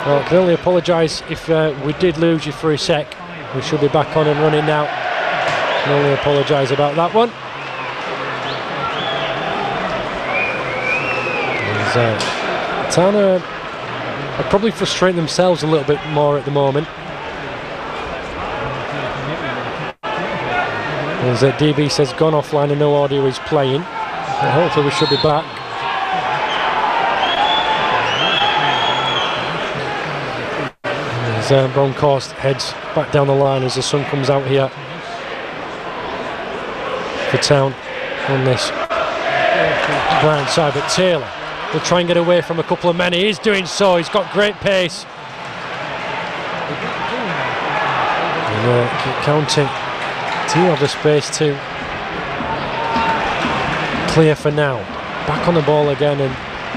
Well, I can only apologise if we did lose you for a sec. We should be back on and running now. I can only apologise about that one. Town are probably frustrating themselves a little bit more at the moment. As DB says, gone offline and no audio is playing. And hopefully we should be back. As Bronkhorst heads back down the line as the sun comes out here for Town on this right side, but Taylor will try and get away from a couple of men. He is doing so. He's got great pace. And County do have the space to clear for now. Back on the ball again, and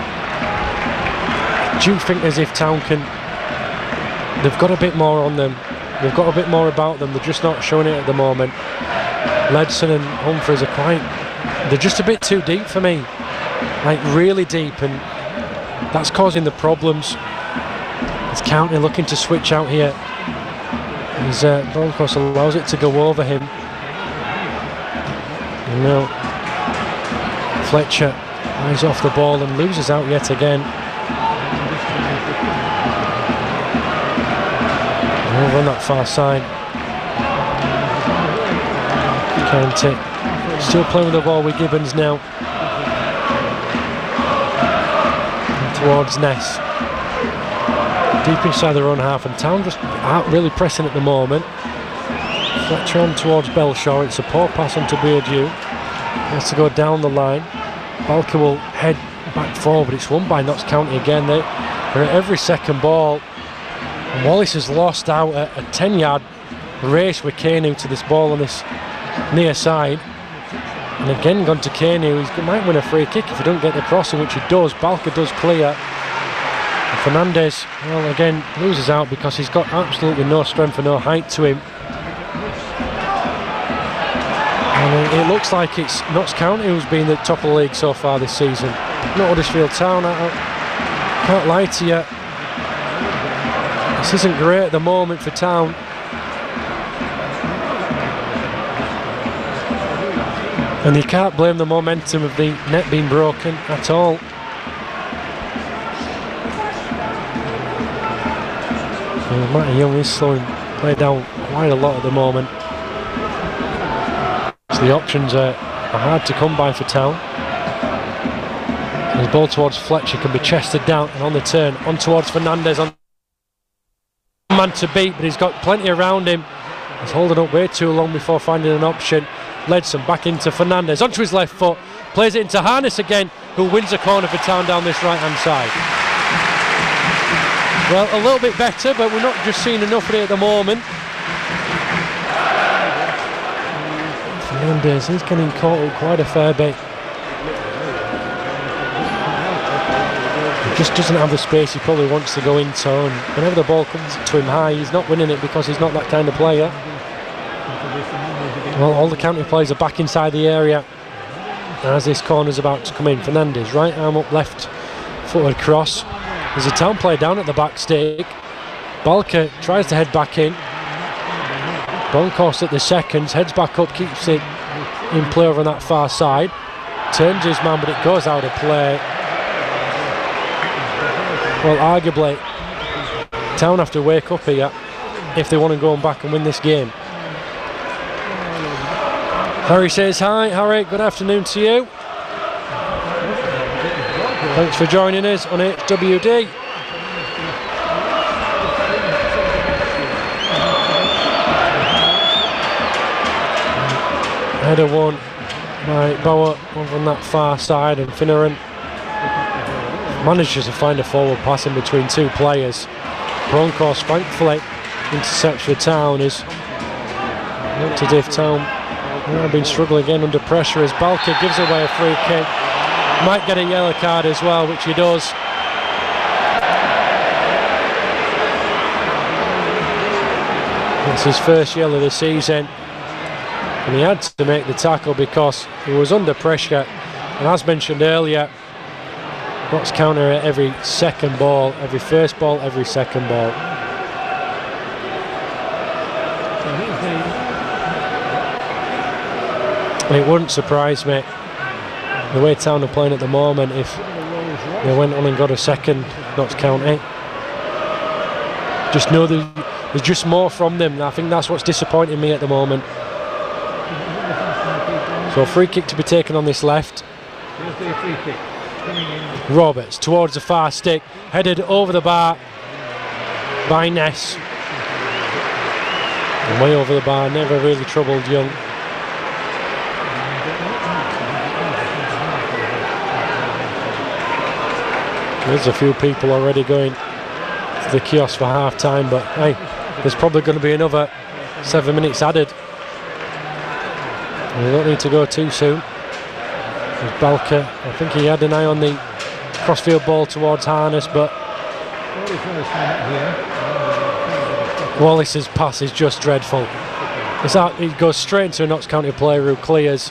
do you think as if Town can? They've got a bit more on them. They've got a bit more about them. They're just not showing it at the moment. Ledson and Humphreys are they're just a bit too deep for me. Like really deep, and that's causing the problems. It's County looking to switch out here. As Bronkhorst allows it to go over him. And now Fletcher eyes off the ball and loses out yet again. Over on that far side. County still playing with the ball with Gibbons now. And towards Ness. Deep inside their own half, and Town just aren't really pressing at the moment. Fletcher on towards Belshaw. It's a poor pass on to Beardew. He has to go down the line. Balker will head back forward. It's won by Notts County again. They're at every second ball. And Wallace has lost out a 10-yard race with Caney to this ball on this near side. And again gone to Caney. He might win a free kick if he don't get the crossing, which he does. Balker does clear. And Fernandez, well, again, loses out because he's got absolutely no strength and no height to him. And it looks like it's Notts County who's been at the top of the league so far this season. Not Huddersfield Town. I can't lie to you. This isn't great at the moment for Town. And you can't blame the momentum of the net being broken at all. Matty Young is slowing play down quite a lot at the moment. So the options are hard to come by for Town. And the ball towards Fletcher can be chested down, and on the turn on towards Fernandez, on man to beat, but he's got plenty around him. He's holding up way too long before finding an option. Ledson back into Fernandez onto his left foot, plays it into Harness again, who wins a corner for Town down this right hand side. Well, a little bit better, but we're not just seeing enough of it at the moment. Fernandez is getting caught up quite a fair bit. He just doesn't have the space he probably wants to go into, and whenever the ball comes to him high, he's not winning it because he's not that kind of player. Well, all the County players are back inside the area as this corner's about to come in. Fernandez, right arm up, left footed cross. There's a Town player down at the back stick. Balker tries to head back in. Bronkhorst at the seconds, heads back up, keeps it in play over on that far side. Turns his man, but it goes out of play. Well, arguably, Town have to wake up here if they want to go back and win this game. Harry says hi. Harry, good afternoon to you. Thanks for joining us on HWD. Header one by Bauer over on that far side, and Finneran manages to find a forward pass in between two players. Bronkhorst thankfully intercepts for Town. Is looked as if Town have been struggling again under pressure as Balker gives away a free kick. Might get a yellow card as well, which he does. It's his first yellow this season, and he had to make the tackle because he was under pressure, and as mentioned earlier, Notts County at every second ball, every first ball, every second ball. It wouldn't surprise me, the way Town are playing at the moment, if they went on and got a second, Notts County. Just know there's just more from them. I think that's what's disappointing me at the moment. So a free kick to be taken on this left. Roberts towards the far stick, headed over the bar by Ness. And way over the bar, never really troubled Young. There's a few people already going to the kiosk for half time, but hey, there's probably going to be another 7 minutes added. We don't need to go too soon. There's Balker, I think he had an eye on the crossfield ball towards Harness, but Wallace's pass is just dreadful. He goes straight into a Notts County player who clears,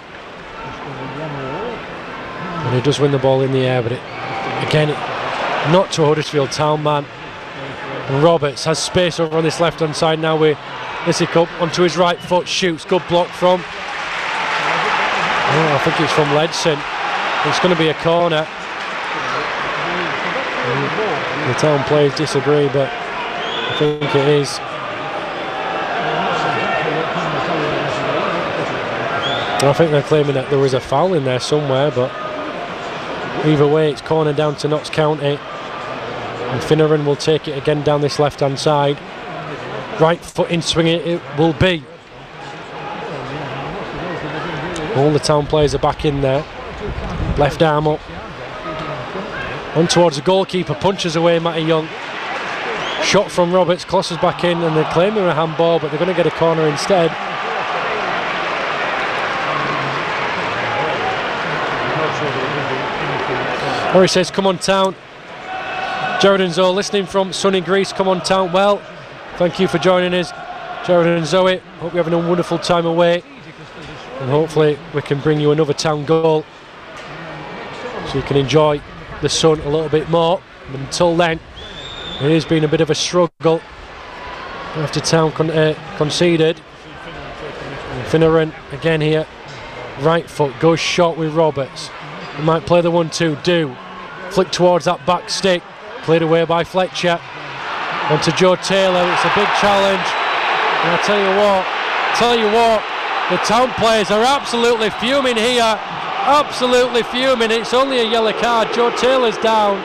and he does win the ball in the air, but not to a Huddersfield Town man. And Roberts has space over on this left hand side now with Lysicup onto his right foot, shoots, good block from, I think it's from Ledson. It's going to be a corner. The Town players disagree, but I think it is. And I think they're claiming that there was a foul in there somewhere, but either way it's corner down to Notts County. And Finneran will take it again down this left hand side. Right foot in swing it will be. All the Town players are back in there. Left arm up. On towards the goalkeeper, punches away Matty Young. Shot from Roberts, crosses back in, and they're claiming a handball, but they're going to get a corner instead. Murray says, come on Town. Jared and Zoe listening from sunny Greece, come on Town. Well, thank you for joining us, Jared and Zoe. Hope you're having a wonderful time away, and hopefully we can bring you another Town goal so you can enjoy the sun a little bit more. But until then, it has been a bit of a struggle after Town conceded. Finneran again here, right foot goes short with Roberts. He might play the 1-2, flick towards that back stick, cleared away by Fletcher. Onto Joe Taylor, it's a big challenge. And I tell you what, the Town players are absolutely fuming here. Absolutely fuming. It's only a yellow card. Joe Taylor's down.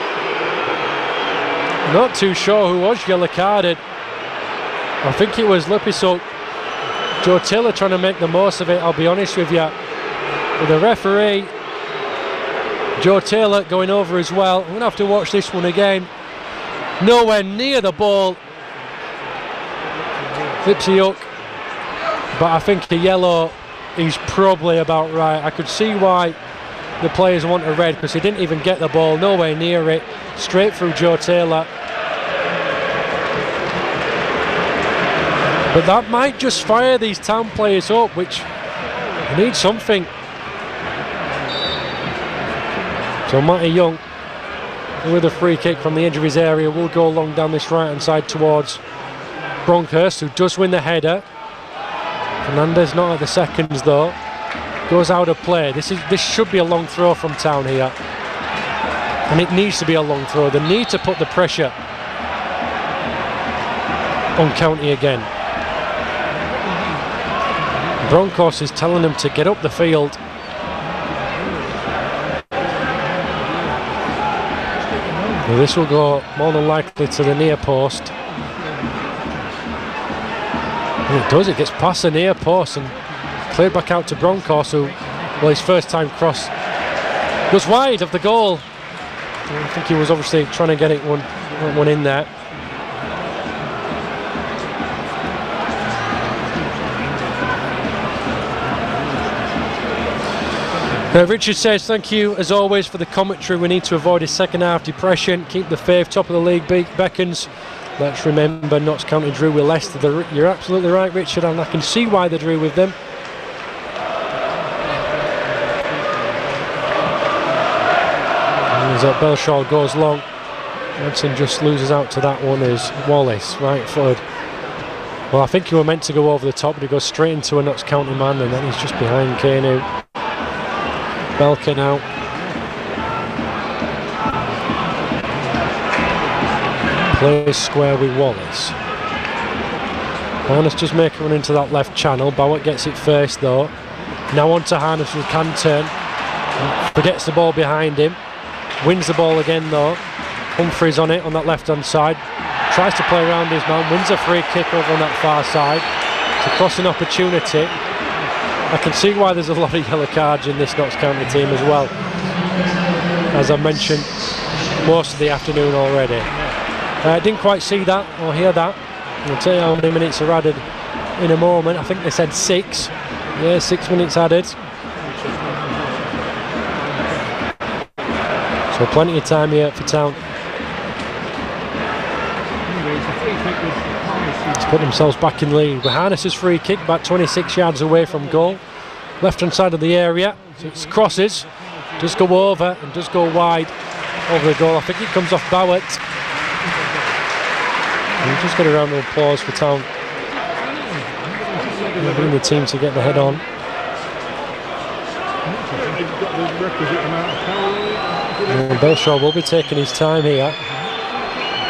Not too sure who was yellow carded. I think it was Lippisock. Joe Taylor trying to make the most of it, I'll be honest with you. With the referee, Joe Taylor going over as well. I'm going to have to watch this one again. Nowhere near the ball. Lipsiuk. But I think a yellow is probably about right. I could see why the players want a red, because he didn't even get the ball, nowhere near it. Straight through Joe Taylor. But that might just fire these Town players up, which need something. So Matty Young, with a free kick from the edge of his area, will go along down this right hand side towards Bronkhurst, who does win the header. Fernandez not at the seconds though. Goes out of play. This should be a long throw from Town here, and it needs to be a long throw. They need to put the pressure on County again. Bronkhurst is telling them to get up the field. Well, this will go more than likely to the near post. And it does, it gets past the near post and cleared back out to Bronkhurst, who, well, his first time cross goes wide of the goal. I think he was obviously trying to get it one in there. Richard says, thank you as always for the commentary. We need to avoid a second half depression. Keep the faith. Top of the league beckons. Let's remember Notts County drew with Leicester. You're absolutely right, Richard, and I can see why they drew with them. As Belshaw goes long, Edson just loses out to that one. Is Wallace, right footed. Well, I think he were meant to go over the top, but he goes straight into a Notts County man, and then he's just behind Kanu. Belker now. Plays square with Wallace. Harness just make a run into that left channel. Bowett gets it first though. Now on to Harness, who can turn. Forgets the ball behind him. Wins the ball again though. Humphreys on it on that left hand side. Tries to play around his man. Wins a free kick over on that far side. It's a crossing opportunity. I can see why there's a lot of yellow cards in this Notts County team as well. As I mentioned most of the afternoon already. Didn't quite see that or hear that. I'll tell you how many minutes are added in a moment. I think they said 6. Yeah, 6 minutes added. So plenty of time here for Town. Let's put themselves back in lead. But Harness's free kick about 26 yards away from goal. Left hand side of the area. So it's crosses. Does go over and does go wide over the goal. I think it comes off Bowett. We just got a round of applause for Town. Bring the team to get the head on. Belshaw will be taking his time here.